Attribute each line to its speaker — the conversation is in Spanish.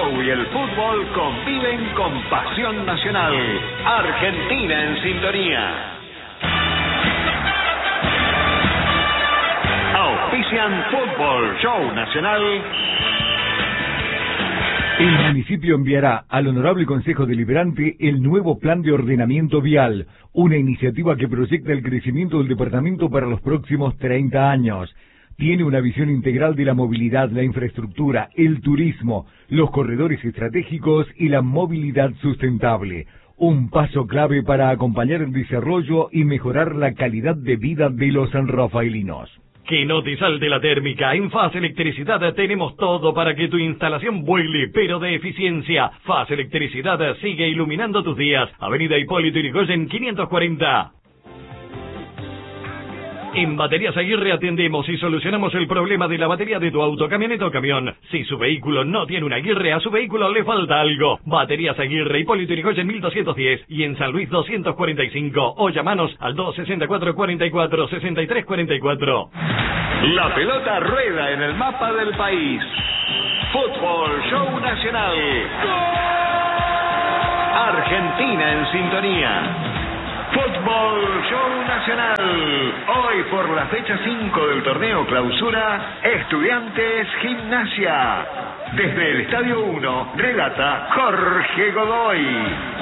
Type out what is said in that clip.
Speaker 1: Show y el fútbol conviven con pasión nacional. Argentina en sintonía. Auspician Fútbol Show Nacional.
Speaker 2: El municipio enviará al Honorable Consejo Deliberante el nuevo Plan de Ordenamiento Vial, una iniciativa que proyecta el crecimiento del departamento para los próximos 30 años. Tiene una visión integral de la movilidad, la infraestructura, el turismo, los corredores estratégicos y la movilidad sustentable. Un paso clave para acompañar el desarrollo y mejorar la calidad de vida de los sanrafaelinos.
Speaker 3: Que no te salte la térmica. En Faz Electricidad tenemos todo para que tu instalación vuele, pero de eficiencia. Faz Electricidad sigue iluminando tus días. Avenida Hipólito Yrigoyen 540. En Baterías Aguirre atendemos y solucionamos el problema de la batería de tu auto, camioneta o camión. Si su vehículo no tiene una Aguirre, a su vehículo le falta algo. Baterías Aguirre, Hipólito Yrigoyen 1210 y en San Luis 245. O llamanos al 264 44 63 44.
Speaker 1: La pelota rueda en el mapa del país. Fútbol Show Nacional. Argentina en sintonía. Fútbol Show Nacional. Hoy por la fecha 5 del torneo Clausura, Estudiantes Gimnasia. Desde el Estadio 1, relata Jorge Godoy.